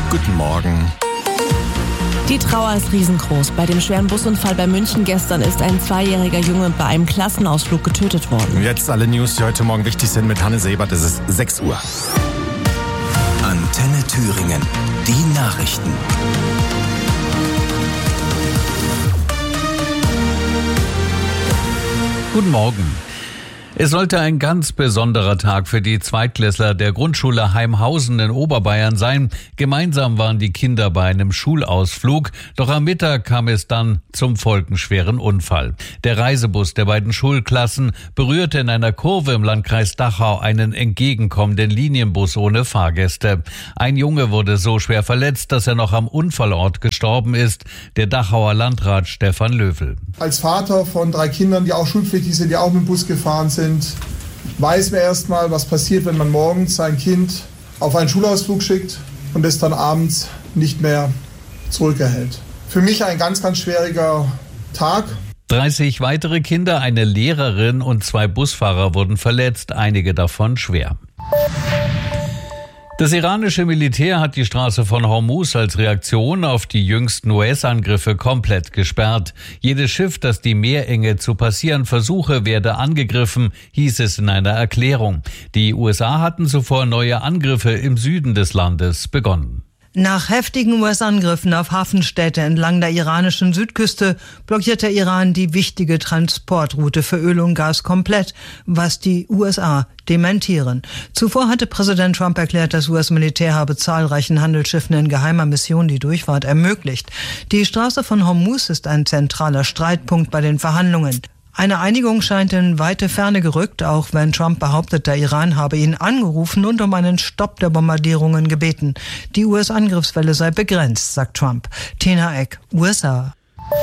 Guten Morgen. Die Trauer ist riesengroß. Bei dem schweren Busunfall bei München gestern ist ein 2-jähriger Junge bei einem Klassenausflug getötet worden. Jetzt alle News, die heute Morgen wichtig sind mit Hanne Sebert. Es ist 6 Uhr. Antenne Thüringen. Die Nachrichten. Guten Morgen. Es sollte ein ganz besonderer Tag für die Zweitklässler der Grundschule Heimhausen in Oberbayern sein. Gemeinsam waren die Kinder bei einem Schulausflug, doch am Mittag kam es dann zum folgenschweren Unfall. Der Reisebus der beiden Schulklassen berührte in einer Kurve im Landkreis Dachau einen entgegenkommenden Linienbus ohne Fahrgäste. Ein Junge wurde so schwer verletzt, dass er noch am Unfallort gestorben ist. Der Dachauer Landrat Stefan Löwel. Als Vater von 3 Kindern, die auch schulpflichtig sind, die auch mit dem Bus gefahren sind, weiß man erstmal, was passiert, wenn man morgens sein Kind auf einen Schulausflug schickt und es dann abends nicht mehr zurückerhält. Für mich ein ganz, ganz schwieriger Tag. 30 weitere Kinder, eine Lehrerin und 2 Busfahrer wurden verletzt, einige davon schwer. Das iranische Militär hat die Straße von Hormuz als Reaktion auf die jüngsten US-Angriffe komplett gesperrt. Jedes Schiff, das die Meerenge zu passieren versuche, werde angegriffen, hieß es in einer Erklärung. Die USA hatten zuvor neue Angriffe im Süden des Landes begonnen. Nach heftigen US-Angriffen auf Hafenstädte entlang der iranischen Südküste blockiert der Iran die wichtige Transportroute für Öl und Gas komplett, was die USA dementieren. Zuvor hatte Präsident Trump erklärt, das US-Militär habe zahlreichen Handelsschiffen in geheimer Mission die Durchfahrt ermöglicht. Die Straße von Hormuz ist ein zentraler Streitpunkt bei den Verhandlungen. Eine Einigung scheint in weite Ferne gerückt, auch wenn Trump behauptet, der Iran habe ihn angerufen und um einen Stopp der Bombardierungen gebeten. Die US-Angriffswelle sei begrenzt, sagt Trump. Tina Eck, USA.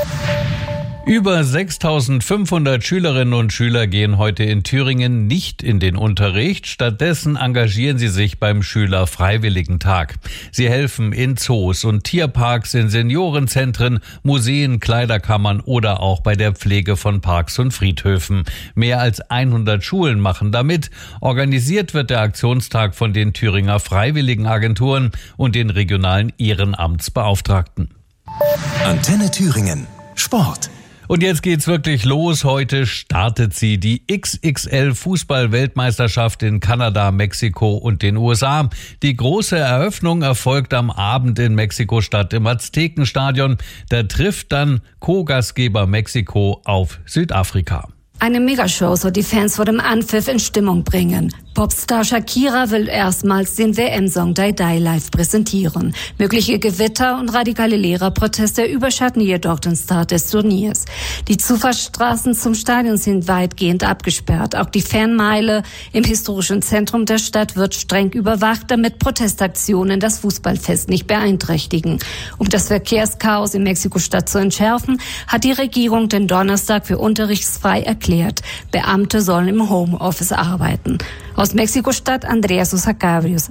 Über 6.500 Schülerinnen und Schüler gehen heute in Thüringen nicht in den Unterricht. Stattdessen engagieren sie sich beim Schülerfreiwilligentag. Sie helfen in Zoos und Tierparks, in Seniorenzentren, Museen, Kleiderkammern oder auch bei der Pflege von Parks und Friedhöfen. Mehr als 100 Schulen machen damit. Organisiert wird der Aktionstag von den Thüringer Freiwilligenagenturen und den regionalen Ehrenamtsbeauftragten. Antenne Thüringen. Sport. Und jetzt geht's wirklich los. Heute startet sie, die XXL-Fußball-Weltmeisterschaft in Kanada, Mexiko und den USA. Die große Eröffnung erfolgt am Abend in Mexiko-Stadt im Aztekenstadion. Da trifft dann Co-Gastgeber Mexiko auf Südafrika. Eine Megashow soll die Fans vor dem Anpfiff in Stimmung bringen. Popstar Shakira will erstmals den WM-Song Die Die live präsentieren. Mögliche Gewitter und radikale Lehrerproteste überschatten jedoch den Start des Turniers. Die Zufahrtsstraßen zum Stadion sind weitgehend abgesperrt. Auch die Fanmeile im historischen Zentrum der Stadt wird streng überwacht, damit Protestaktionen das Fußballfest nicht beeinträchtigen. Um das Verkehrschaos in Mexiko-Stadt zu entschärfen, hat die Regierung den Donnerstag für unterrichtsfrei erklärt. Beamte sollen im Homeoffice arbeiten. Aus Mexiko-Stadt, Andreas Osakabrius.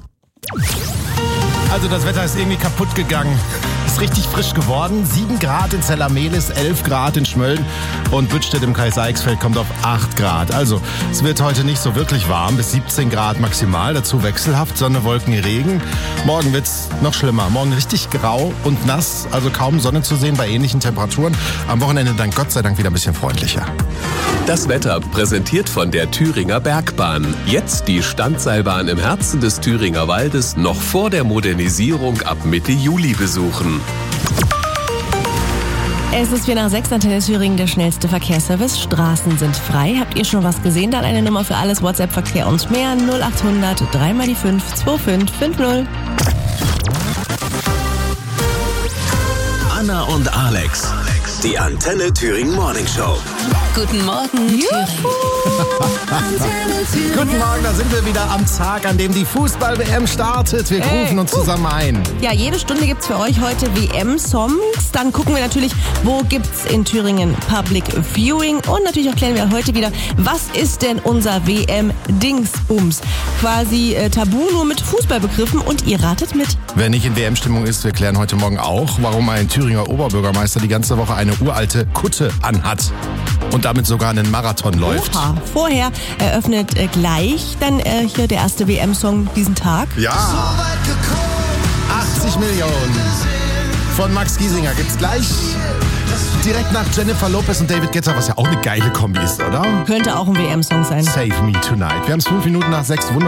Also das Wetter ist irgendwie kaputt gegangen. Ist richtig frisch geworden. 7 Grad in Zellamelis, 11 Grad in Schmölln und Büttstedt im Kreis Eichsfeld kommt auf 8 Grad. Also es wird heute nicht so wirklich warm, bis 17 Grad maximal. Dazu wechselhaft, Sonne, Wolken, Regen. Morgen wird's noch schlimmer. Morgen richtig grau und nass, also kaum Sonne zu sehen bei ähnlichen Temperaturen. Am Wochenende dann Gott sei Dank wieder ein bisschen freundlicher. Das Wetter präsentiert von der Thüringer Bergbahn. Jetzt die Standseilbahn im Herzen des Thüringer Waldes noch vor der Modernisierung ab Mitte Juli besuchen. Es ist 4:06, Antenne Thüringen, der schnellste Verkehrsservice. Straßen sind frei. Habt ihr schon was gesehen? Dann eine Nummer für alles, WhatsApp, Verkehr und mehr. 0800 3 mal die 5 2550. Anna und Alex. Die Antenne Thüringen Morning Show. Guten Morgen, Thüringen. Guten Morgen, da sind wir wieder am Tag, an dem die Fußball-WM startet. Wir rufen uns zusammen ein. Ja, jede Stunde gibt's für euch heute WM-Songs. Dann gucken wir natürlich, wo gibt's in Thüringen Public Viewing. Und natürlich auch klären wir heute wieder, was ist denn unser WM-Dingsbums? Quasi Tabu nur mit Fußballbegriffen und ihr ratet mit. Wer nicht in WM-Stimmung ist, wir klären heute Morgen auch, warum ein Thüringer Oberbürgermeister die ganze Woche eine uralte Kutte anhat. Und damit sogar einen Marathon läuft. Oha. Vorher eröffnet gleich dann hier der erste WM-Song diesen Tag. Ja. 80 Millionen. von Max Giesinger gibt's gleich. Direkt nach Jennifer Lopez und David Guetta, was ja auch eine geile Kombi ist, oder? Könnte auch ein WM-Song sein. Save Me Tonight. Wir haben es 5 Minuten nach 6.